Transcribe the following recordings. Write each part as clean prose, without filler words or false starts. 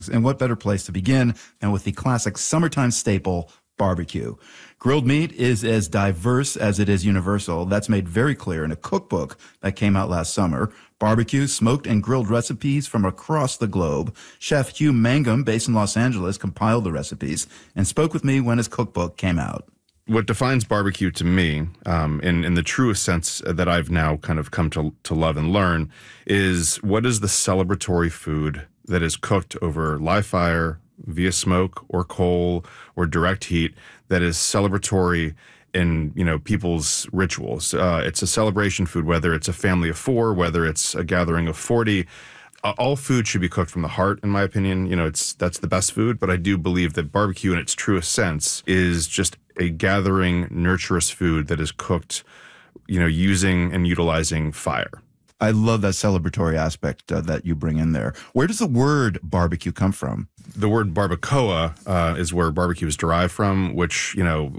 And what better place to begin than with the classic summertime staple, barbecue. Grilled meat is as diverse as it is universal. That's made very clear in a cookbook that came out last summer. Barbecue, smoked and grilled recipes from across the globe. Chef Hugh Mangum, based in Los Angeles, compiled the recipes and spoke with me when his cookbook came out. What defines barbecue to me, in the truest sense that I've now kind of come to love and learn, is what is the celebratory food that is cooked over live fire, via smoke or coal or direct heat, that is celebratory in, people's rituals. It's a celebration food, whether it's a family of 4, whether it's a gathering of 40. All food should be cooked from the heart, in my opinion. That's the best food. But I do believe that barbecue in its truest sense is just a gathering, nurturous food that is cooked, using and utilizing fire. I love that celebratory aspect that you bring in there. Where does the word barbecue come from? The word barbacoa is where barbecue is derived from, which,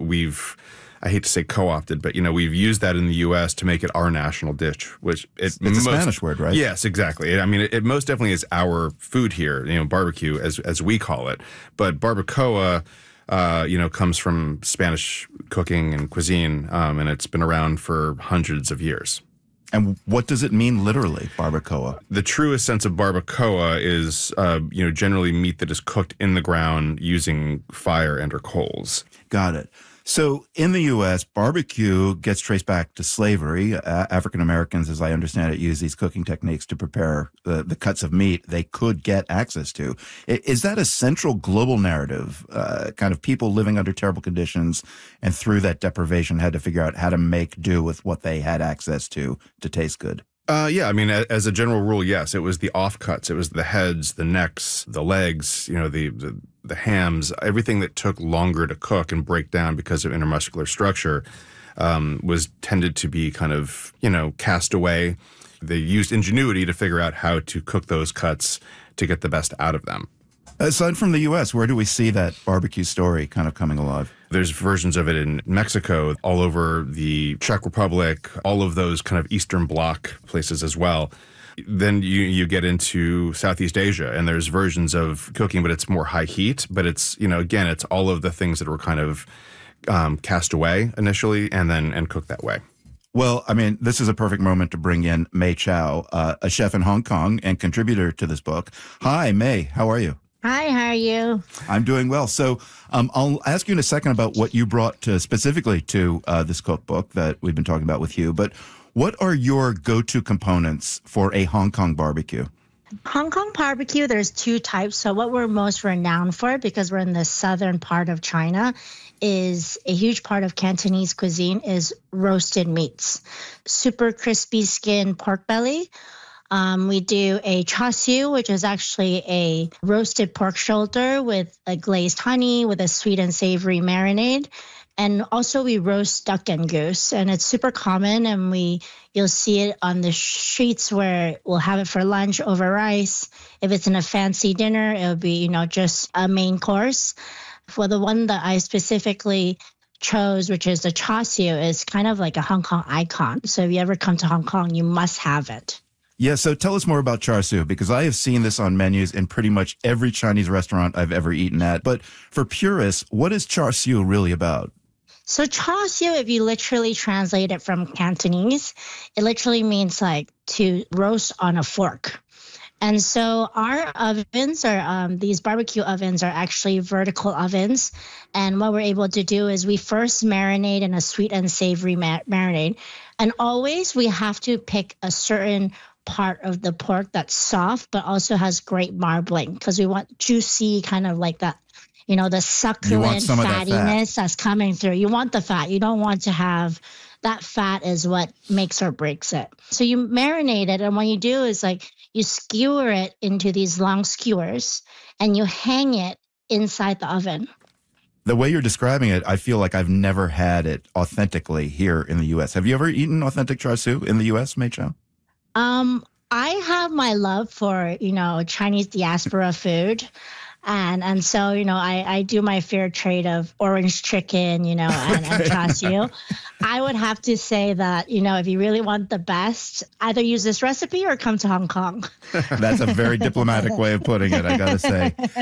I hate to say co-opted, but, we've used that in the U.S. to make it our national dish, which it's a Spanish word, right? Yes, exactly. I mean, it most definitely is our food here, barbecue as we call it. But barbacoa, comes from Spanish cooking and cuisine, and it's been around for hundreds of years. And what does it mean literally, barbacoa? The truest sense of barbacoa is, generally meat that is cooked in the ground using fire and or coals. Got it. So in the U.S., barbecue gets traced back to slavery. African Americans, as I understand it, use these cooking techniques to prepare the cuts of meat they could get access to. Is that a central global narrative, kind of people living under terrible conditions and through that deprivation had to figure out how to make do with what they had access to taste good? Yeah, I mean, as a general rule, yes. It was the offcuts. It was the heads, the necks, the legs, the hams, everything that took longer to cook and break down because of intermuscular structure was tended to be kind of, cast away. They used ingenuity to figure out how to cook those cuts to get the best out of them. Aside from the U.S., where do we see that barbecue story kind of coming alive? There's versions of it in Mexico, all over the Czech Republic, all of those kind of Eastern Bloc places as well. Then you get into Southeast Asia, and there's versions of cooking, but it's more high heat. But it's, again, it's all of the things that were kind of cast away initially and cooked that way. Well, I mean, this is a perfect moment to bring in Mei Chao, a chef in Hong Kong and contributor to this book. Hi, Mei. How are you? Hi, how are you? I'm doing well. So I'll ask you in a second about what you brought specifically to this cookbook that we've been talking about with you. But what are your go-to components for a Hong Kong barbecue? Hong Kong barbecue, there's 2 types. So what we're most renowned for, because we're in the southern part of China, is a huge part of Cantonese cuisine is roasted meats. Super crispy skin pork belly. We do a char siu, which is actually a roasted pork shoulder with a glazed honey with a sweet and savory marinade. And also we roast duck and goose, and it's super common, and you'll see it on the streets where we'll have it for lunch over rice. If it's in a fancy dinner, it'll be, just a main course. For the one that I specifically chose, which is the char siu, is kind of like a Hong Kong icon. So if you ever come to Hong Kong, you must have it. Yeah, so tell us more about char siu, because I have seen this on menus in pretty much every Chinese restaurant I've ever eaten at. But for purists, what is char siu really about? So char siu, if you literally translate it from Cantonese, it literally means like to roast on a fork. And so our ovens these barbecue ovens are actually vertical ovens. And what we're able to do is we first marinate in a sweet and savory marinade. And always we have to pick a certain part of the pork that's soft, but also has great marbling, because we want juicy kind of like that, the succulent fattiness that's coming through. You want the fat. You don't want to have that fat is what makes or breaks it. So you marinate it. And what you do is like you skewer it into these long skewers and you hang it inside the oven. The way you're describing it, I feel like I've never had it authentically here in the U.S. Have you ever eaten authentic char siu in the U.S., Mei Chao? I have my love for, Chinese diaspora food. And so, I do my fair trade of orange chicken, and trust you. I would have to say that, if you really want the best, either use this recipe or come to Hong Kong. That's a very diplomatic way of putting it, I got to say.